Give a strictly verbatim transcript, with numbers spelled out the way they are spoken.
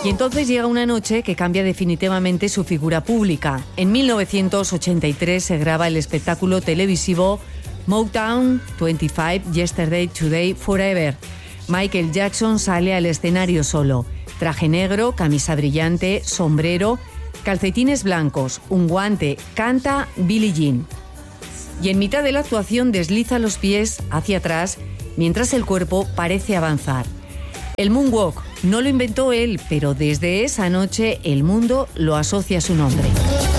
Y entonces llega una noche que cambia definitivamente su figura pública. En mil novecientos ochenta y tres se graba el espectáculo televisivo Motown veinticinco, Yesterday, Today, Forever. Michael Jackson sale al escenario solo. Traje negro, camisa brillante, sombrero, calcetines blancos, un guante, canta Billie Jean. Y en mitad de la actuación desliza los pies hacia atrás mientras el cuerpo parece avanzar. El moonwalk no lo inventó él, pero desde esa noche el mundo lo asocia a su nombre.